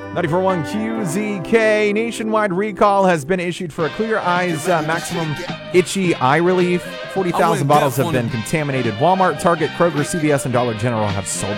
94.1 QZK. Nationwide recall has been issued for a Clear Eyes Maximum Itchy Eye Relief. 40,000 bottles have been contaminated. Walmart, Target, Kroger, CVS, and Dollar General have sold